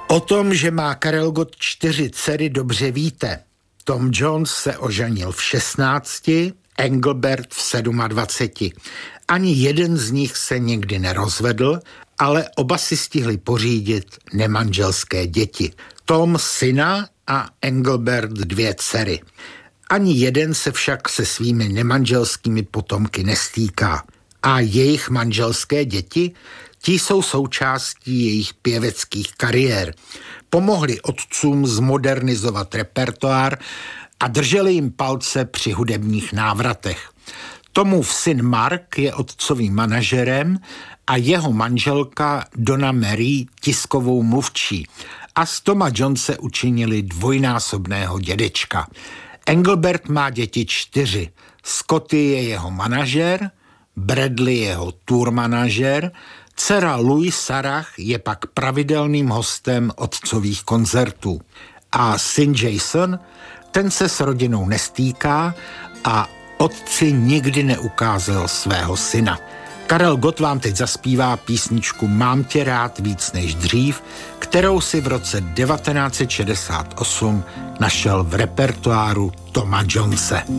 O tom, že má Karel Gott 4 dcery, dobře víte. Tom Jones se oženil v 16, Engelbert v 27. Ani jeden z nich se nikdy nerozvedl, ale oba si stihli pořídit nemanželské děti. Tom syna a Engelbert 2 dcery. Ani jeden se však se svými nemanželskými potomky nestýká. A jejich manželské děti, ti jsou součástí jejich pěveckých kariér. Pomohli otcům zmodernizovat repertoár a drželi jim palce při hudebních návratech. Tomův syn Mark je otcovým manažerem a jeho manželka Donna Mary tiskovou mluvčí. A z Toma Jonese učinili dvojnásobného dědečka. Engelbert má děti 4. Scotty je jeho manažer, Bradley jeho tour manažer, dcera Louise Sarah je pak pravidelným hostem otcových koncertů. A syn Jason, ten se s rodinou nestýká a otci nikdy neukázal svého syna. Karel Gott vám teď zaspívá písničku Mám tě rád víc než dřív, kterou si v roce 1968 našel v repertoáru Toma Jonese.